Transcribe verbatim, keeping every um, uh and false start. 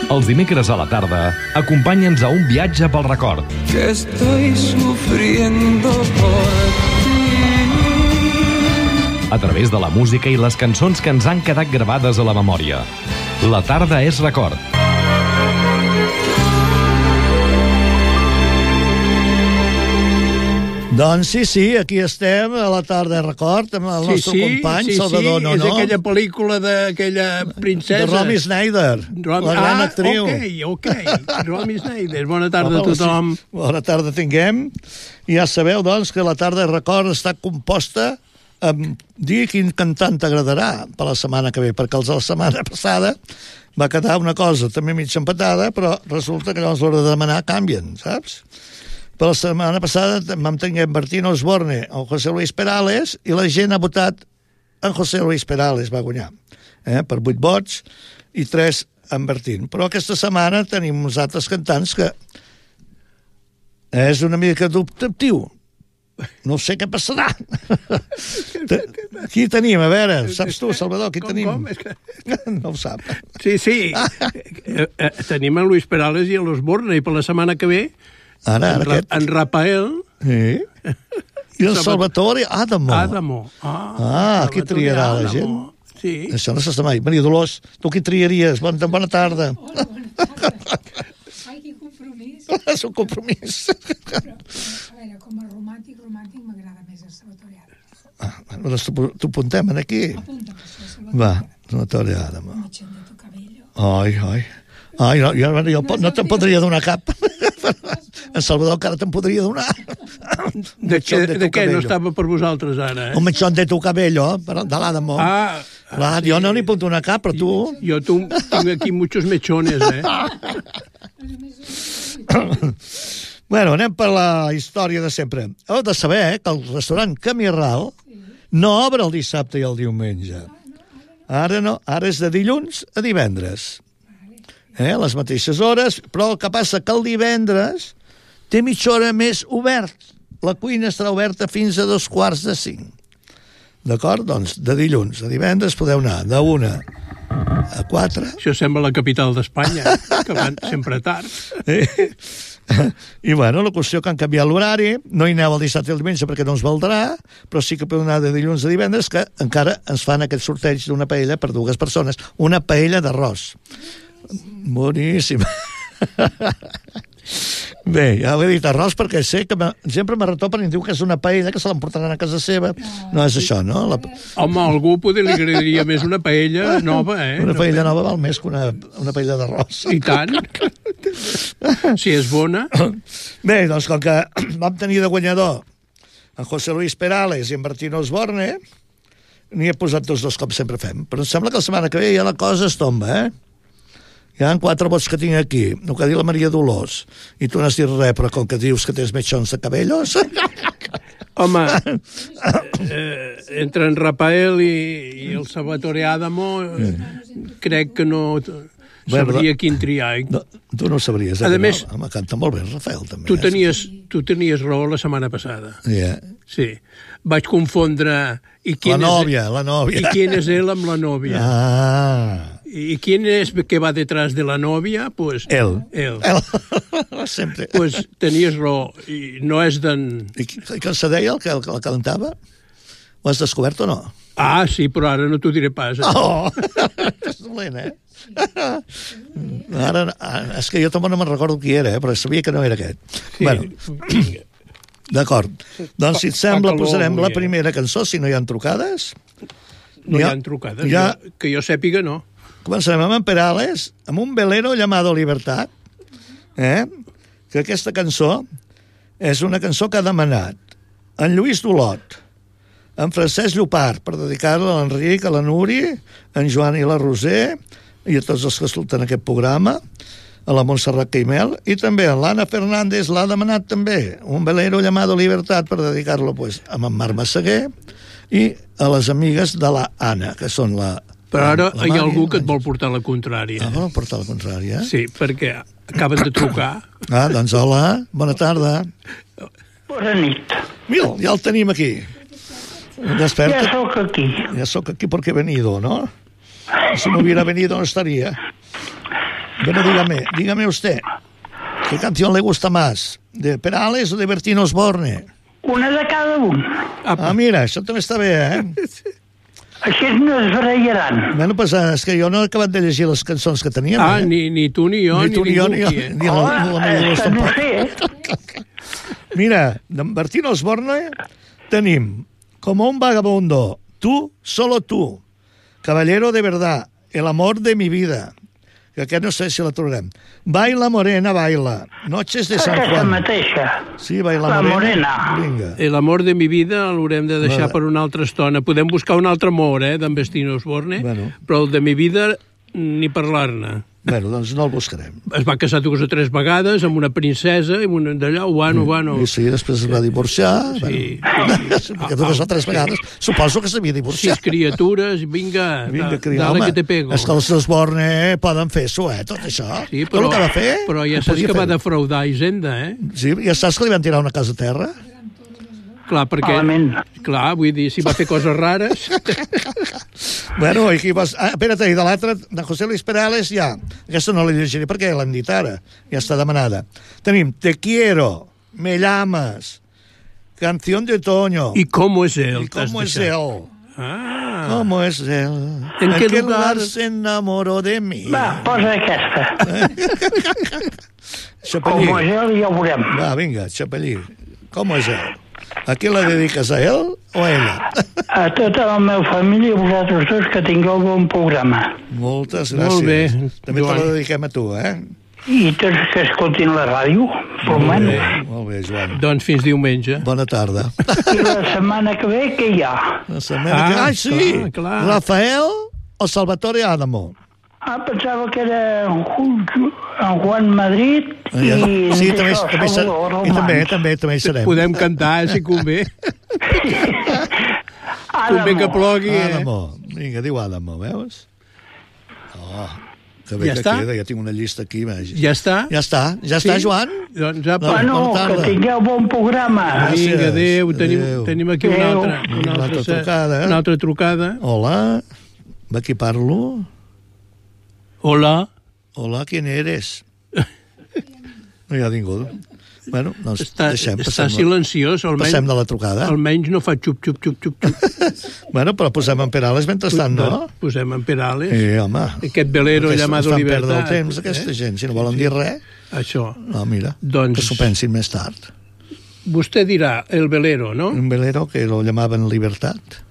Els dimecres a la tarda, acompanya'ns a un viatge pel record. Que estoy sufriendo por ti. A través de la música i les cançons que ens han quedat gravades a la memòria. La tarda és record. Doncs sí, sí, aquí estem, a la tarda de record, amb el sí, nostre sí, company, sí, Salvador sí, Nono. És aquella pel·lícula d'aquella princesa. De Romy Schneider, Rom... la gran ah, actriu. ok, ok. Romy Schneider. Bona tarda a tothom. Sí. Bona tarda tinguem. I ja sabeu, doncs, que la tarda de record està composta amb dir quin cantant t'agradarà per la setmana que ve, perquè els de la setmana passada va quedar una cosa també mig empatada, però resulta que llavors a l'hora de demanar canvien, saps? Per la setmana passada vam tenir en Martín Osborne, en José Luis Perales, i la gent ha votat en José Luis Perales, va guanyar, eh, per vuit vots, i tres en Martín. Però aquesta setmana tenim uns altres cantants que és una mica dubtatiu. No sé què passarà. Qui tenim? A veure, saps tu, Salvador, qui com, tenim? Com? És que... No ho sap. Sí, sí. eh, eh, tenim en Luis Perales i l'Osborne, i per la setmana que ve Ara, en, ara aquest... en Rafael... Sí. I el Salvatore Adamo. Adamo. Ah, ah qui triarà la gent? Sí. Això no s'està mai. Maria Dolors, tu qui triaries? Bona, bona tarda. Hola, bona tarda. Ai, quin compromís. És un compromís. Però, a veure, com a romàntic, romàntic m'agrada més el Salvatore Adamo. Ah, doncs t'ho apuntem aquí. Apunta per això, Salvatore. Va, Salvatore Adamo. Un mechón de tu cabello. Ai, ai. Ai, no, jo, jo no, no te'n podria donar cap. En Salvador encara te'n podria donar. De, què, de, de què no estava per vosaltres ara, eh? Un mechón de tu cabello, de l'Adamo. Ah, clar, sí. Jo no n'hi puc donar cap, però tu... Jo tu, tinc aquí muchos mechones, eh? Bueno, anem per la història de sempre. Heu de saber eh, que el restaurant Camirral no obre el dissabte i el diumenge. Ara no, ara és de dilluns a divendres. Eh, les mateixes hores, però el que passa que el divendres té mitja hora més obert. La cuina estarà oberta fins a dos quarts de cinc. D'acord? Doncs de dilluns a divendres podeu anar d'una a quatre. Això sembla la capital d'Espanya, que van sempre tard. Eh? I bueno, la qüestió que han canviat l'horari, no hi aneu el dissabte i el diumenge perquè no us valdrà, però sí que podeu anar de dilluns a divendres, que encara ens fan aquest sorteig d'una paella per dues persones. Una paella d'arròs. Boníssim. Bé, ja ho he dit arròs perquè sé que sempre me retopen i em diu que és una paella que se l'emportaran a casa seva. No és això, no? La... Home, a algú poder li agradaria més una paella nova, eh? Una paella nova val més que una, una paella d'arròs. I tant. Si és bona. Bé, doncs com que vam tenir de guanyador en José Luis Perales i en Martín Osborne, n'hi he posat dos dos com sempre fem. Però em sembla que la setmana que ve ja la cosa es tomba, eh? Hi ha quatre vots que tinc aquí, el que ha dit la Maria Dolors. I tu no has dit res, però com que dius que tens mechons de cabellos... Home, eh, entre en Rafael i, i el Salvatore Adamo, eh, crec que no sabria quin triar. No, tu no sabries. Eh, a més, no, home, canta molt bé el Rafael, també. Tu eh? tenies, tu tenies raó la setmana passada. Yeah. Sí. Vaig confondre... I la nòvia, és, la nòvia. I quién és ell amb la nòvia. Ah... ¿Y quién es que va detrás de la novia? Pues él. Él. él. Sempre. Pues tenies raó. I no és d'en... I què se deia el que el, el cantava? Ho has descobert o no? Ah, sí, però ara no t'ho diré pas. Eh? Oh! És dolent, eh? Ara, és que jo també no me'n recordo qui era, eh? Però sabia que no era aquest. Sí. Bueno, d'acord. Doncs, si et sembla, posarem la primera cançó, si no hi ha trucades. No hi ha trucades, ha... Jo, que jo sàpiga no. Començarem amb en Perales, amb un velero llamado Libertad, eh? Que aquesta cançó és una cançó que ha demanat en Lluís Dolot, en Francesc Llopart, per dedicar-la a l'Enric, a la Núri, en Joan i la Roser, i a tots els que escolten aquest programa, a la Montserrat Caimel, i també a l'Anna Fernández l'ha demanat també, un velero llamado Libertad, per dedicar-lo pues, a en Marc Massaguer, i a les amigues de la Anna, que són la... Però ara la, la hi ha algú que et vol portar la contrària. Ah, vol portar la contrària? Sí, perquè acaben de trucar. Ah, doncs hola, bona tarda. Bona nit. Mira, ja el tenim aquí. Desperta. Ja sóc aquí. Ja sóc aquí perquè he venido, ¿no? Si no hubiera venido no estaría. Bueno, dígame, dígame usted, ¿qué canción le gusta más? ¿De Perales o de Bertín Osborne? Una de cada un. Ah, mira, això també està bé, eh? Així no es barallaran. Bueno, pues és que jo no he acabat de llegir les cançons que teníem. Ah, eh? ni, ni tu ni jo, ni, ni, tu, ni, ningú jo, ni, aquí, jo, eh? ni la, Oh, la, la, és la, que no la, sé, eh? Mira, d'en Bertín Osborne tenim Como un vagabundo, Tú, solo tú, Caballero de verdad, El amor de mi vida, que aquest no sé si la trobarem. Baila morena, baila, Noches de San Aquesta Juan. mateixa. Sí, Baila La morena. morena. Vinga. El amor de mi vida l'haurem de deixar Vale. per una altra estona. Podem buscar un altre amor, eh, d'en Bertín Osborne, Bueno. però el de mi vida ni parlar-ne. Bueno, doncs no el buscarem. Es va casar dues o tres vegades amb una princesa i amb una d'allà, bueno, bueno. I sí, després es va divorciar. Sí. Bueno, perquè dues o tres vegades suposo que s'havia divorciat. Sis criatures, vinga, Vinga, da- cria, dale home, que te pego. és que els Osborne poden fer-s'ho, eh, tot això. Sí, Tot el que va fer, però ja ho saps podia que va fer. defraudar Hisenda, eh? Sí, ja saps que li van tirar una casa a terra? Clar, perquè... Malament. Clar, vull dir, si va fer coses rares... Bueno, aquí vas... Ah, espera't, i de l'altre, de José Luis Perales, ja. Aquesta no la llegiré perquè l'hem dit ara. Ja està demanada. Tenim Te quiero, Me llamas, Canción de otoño. I com és ell? ¿Y cómo t'has es deixat? él? Ah, ¿Cómo es él? ¿En qué lugar? se enamoró de mí? Va, posa aquesta. Chapellí. Com és ell, ja ho veurem. Va, vinga, Chapellí. ¿Cómo es él? ¿A quién la dedicas? ¿A él o a ella? A tota la meva família i vosaltres dos que tingueu bon programa. Moltes gràcies. Molt bé, També te Joan. la dediquem a tu, eh? I tots que escoltin la ràdio, per almenys. Molt bé, Joan. doncs fins diumenge. Bona tarda. I la setmana que ve, què hi ha? La setmana Ah, que... Ah, sí! clar, clar. Rafael o Salvatore Adamo? Ah, pensava que era en Ju- en Juan Madrid Ah, ja. i Sí, en també, això, també, ser- Salvador i també, Romans. també, també hi serem. Podem cantar, si convé. Convé que Adamo. plogui, eh? Adamo. Vinga, diu Adamo, veus? Oh, que bé Ja que està? queda, ja tinc una llista aquí. Vagi. Ja està? Ja està, ja està, Sí? Joan? Doncs apa. No. Bueno, Bona tarda. que tingueu bon programa. Gràcies. Vinga, adéu. Tenim, Adéu. tenim aquí una Adéu. altra, Una una altra altra, se- trucada. una altra trucada. Hola, ¿de qui parlo? Hola. Hola, ¿quién eres? No hi ha ningú. Bueno, doncs Està, deixem, està passem, silenciós, almenys, passem de la trucada. almenys no fa xup, xup, xup, xup, xup. Bueno, però posem en Perales mentrestant, no? Posem en Perales. Eh, home. Aquest velero Aquests llamado ens fan Libertad. perdre el temps, aquesta gent. Si no volen dir res, Això. no, mira, Doncs- que s'ho pensin més tard. Vostè dirà el velero, no? Un velero que lo llamaven Libertad.